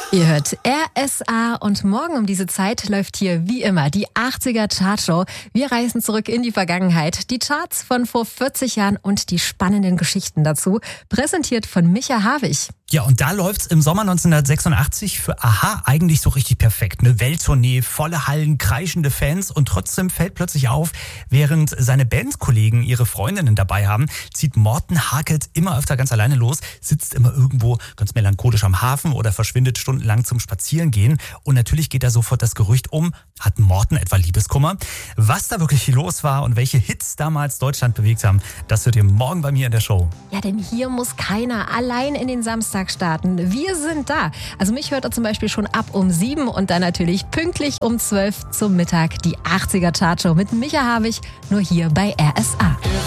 Ihr hört RSA und morgen um diese Zeit läuft hier wie immer die 80er Chartshow. Wir reisen zurück in die Vergangenheit. Die Charts von vor 40 Jahren und die spannenden Geschichten dazu. Präsentiert von Micha Havig. Ja, und da läuft's im Sommer 1986 für a-ha eigentlich so richtig perfekt. Eine Welttournee, volle Hallen, kreischende Fans und trotzdem fällt plötzlich auf, während seine Bandkollegen ihre Freundinnen dabei haben, zieht Morten Harket immer öfter ganz alleine los, sitzt immer irgendwo ganz melancholisch am Hafen oder verschwindet stundenlang zum Spazierengehen. Und natürlich geht da sofort das Gerücht um, hat Morten etwa Liebeskummer? Was da wirklich los war und welche Hits damals Deutschland bewegt haben, das hört ihr morgen bei mir in der Show. Ja, denn hier muss keiner allein in den Samstag starten. Wir sind da. Also mich hört er zum Beispiel schon ab um 7 und dann natürlich pünktlich um 12 zum Mittag die 80er Chartshow mit Micha Havig, nur hier bei RSA.